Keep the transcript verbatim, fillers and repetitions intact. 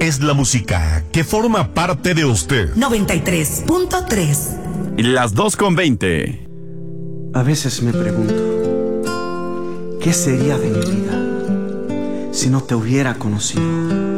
es la música que forma parte de usted. noventa y tres punto tres. Y las dos con veinte. A veces me pregunto, ¿qué sería de mi vida si no te hubiera conocido?